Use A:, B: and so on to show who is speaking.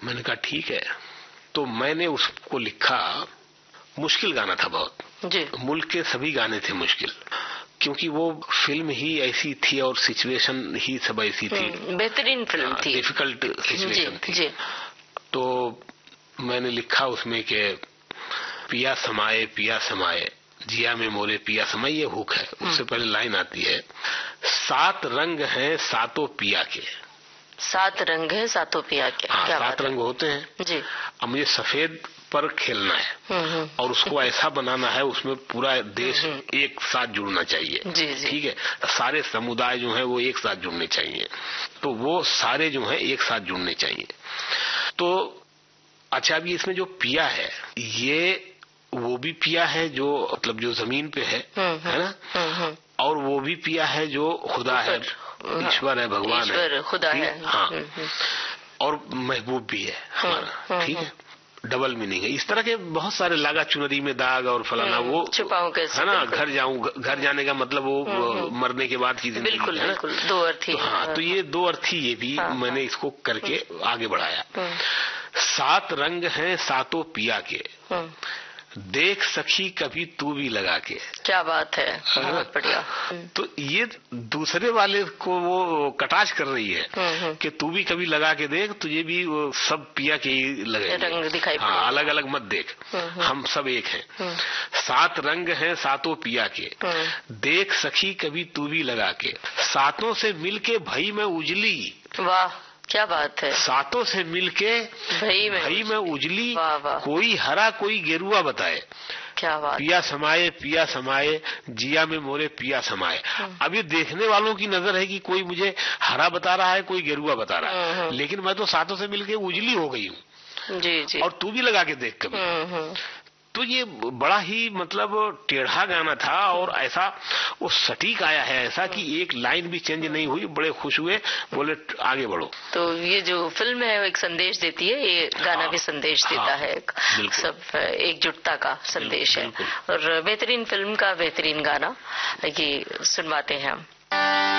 A: मैंने कहा ठीक है। तो मैंने उसको लिखा। मुश्किल गाना था बहुत
B: जी।
A: मुल्क के सभी गाने थे मुश्किल, क्योंकि वो फिल्म ही ऐसी थी और सिचुएशन ही सब ऐसी थी।
B: बेहतरीन फिल्म थी,
A: डिफिकल्ट सिचुएशन थी।
B: जी।
A: तो मैंने लिखा उसमें कि पिया समाए जिया में मोरे पिया समाए, ये हुक है। उससे पहले लाइन आती है, 7 रंग हैं सातों पिया के।
B: 7 रंग है सातों पिया के।
A: हाँ,
B: क्या
A: 7 रंग होते हैं
B: जी।
A: अब मुझे सफेद पर खेलना है और उसको ऐसा बनाना है, उसमें पूरा देश एक साथ जुड़ना चाहिए।
B: जी जी।
A: ठीक है, सारे समुदाय जो है वो एक साथ जुड़ने चाहिए, तो वो सारे जो है एक साथ जुड़ने चाहिए। तो अच्छा, अभी इसमें जो पिया है, ये वो भी पिया है जो मतलब जो जमीन पे है ना, और वो भी पिया है जो खुदा है, ईश्वर है, भगवान है,
B: खुदा है।
A: हाँ, और महबूब भी है हमारा। ठीक है, डबल मीनिंग है। इस तरह के बहुत सारे लागा चुनरी में दाग और फलाना, वो
B: छुपाऊं कैसे,
A: है ना, घर जाने का मतलब वो मरने के बाद की जिंदगी,
B: बिल्कुल
A: है ना?
B: बिल्कुल, 2 अर्थ।
A: तो हाँ, तो ये 2 अर्थ ही, ये भी मैंने इसको करके आगे बढ़ाया। 7 रंग हैं सातों पिया के, देख सखी कभी तू भी लगा के। क्या बात है, बहुत बढ़िया। तो ये दूसरे वाले को वो कटाक्ष कर रही है कि तू भी कभी लगा के देख, तुझे भी वो सब पिया के ही लगे, रंग दिखाई। हाँ, अलग अलग मत देख, हम सब एक हैं। 7 रंग हैं सातों पिया के, देख सखी कभी तू भी लगा के, सातों से मिलके भई में उजली। वाह, क्या बात है। सातों से मिलके भई में उजली, कोई हरा कोई गेरुआ बताए। क्या बात। पिया समाए जिया में मोरे पिया समाए। अब ये देखने वालों की नजर है कि कोई मुझे हरा बता रहा है, कोई गेरुआ बता रहा है, लेकिन मैं तो सातों से मिलके उजली हो गई हूँ। जी जी। और तू भी लगा के देख कभी। तो ये बड़ा ही मतलब टेढ़ा गाना था, और ऐसा वो सटीक आया है, ऐसा कि एक लाइन भी चेंज नहीं हुई। बड़े खुश हुए, बोले आगे बढ़ो। तो ये जो फिल्म है वो एक संदेश देती है, ये गाना भी संदेश देता है, सब एकजुटता का संदेश है, और बेहतरीन फिल्म का बेहतरीन गाना ये सुनवाते हैं हम।